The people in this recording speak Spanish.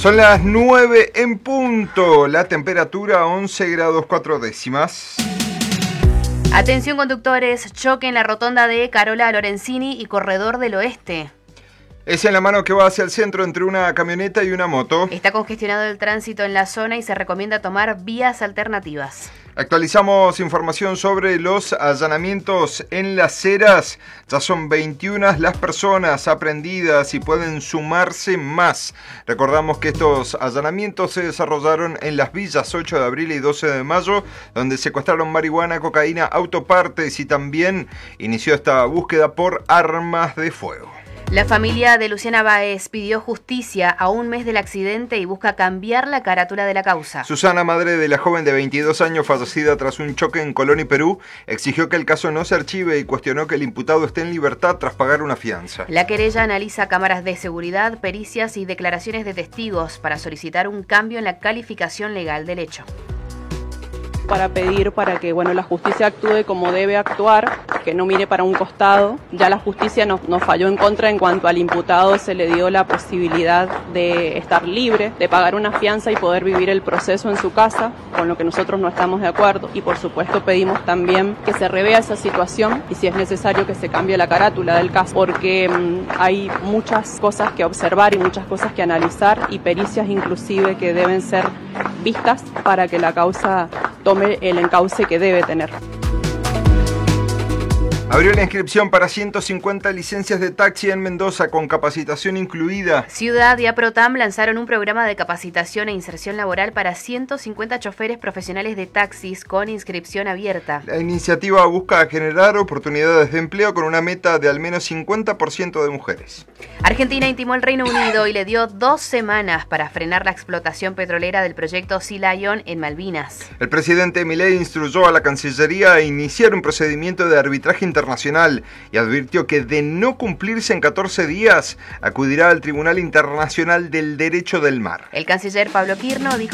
Son las 9 en punto, la temperatura 11 grados 4 décimas. Atención conductores, choque en la rotonda de Carola Lorenzini y Corredor del Oeste. Es en la mano que va hacia el centro entre una camioneta y una moto. Está congestionado el tránsito en la zona y se recomienda tomar vías alternativas. Actualizamos información sobre los allanamientos en Las Heras. Ya son 21 las personas aprehendidas y pueden sumarse más. Recordamos que estos allanamientos se desarrollaron en las villas 8 de abril y 12 de mayo, donde secuestraron marihuana, cocaína, autopartes y también inició esta búsqueda por armas de fuego. La familia de Luciana Báez pidió justicia a un mes del accidente y busca cambiar la carátula de la causa. Susana, madre de la joven de 22 años fallecida tras un choque en Colón y Perú, exigió que el caso no se archive y cuestionó que el imputado esté en libertad tras pagar una fianza. La querella analiza cámaras de seguridad, pericias y declaraciones de testigos para solicitar un cambio en la calificación legal del hecho. Para pedir para que la justicia actúe como debe actuar, que no mire para un costado. Ya la justicia nos falló en contra en cuanto al imputado se le dio la posibilidad de estar libre, de pagar una fianza y poder vivir el proceso en su casa, con lo que nosotros no estamos de acuerdo. Y por supuesto pedimos también que se revea esa situación y si es necesario que se cambie la carátula del caso, porque hay muchas cosas que observar y muchas cosas que analizar y pericias inclusive que deben ser vistas para que la causa tome el encauce que debe tener. Abrió la inscripción para 150 licencias de taxi en Mendoza con capacitación incluida. Ciudad y APROTAM lanzaron un programa de capacitación e inserción laboral para 150 choferes profesionales de taxis con inscripción abierta. La iniciativa busca generar oportunidades de empleo con una meta de al menos 50% de mujeres. Argentina intimó al Reino Unido y le dio 2 semanas para frenar la explotación petrolera del proyecto Sea Lion en Malvinas. El presidente Milei instruyó a la Cancillería a iniciar un procedimiento de arbitraje internacional y advirtió que de no cumplirse en 14 días acudirá al Tribunal Internacional del Derecho del Mar. El canciller Pablo Quirno dijo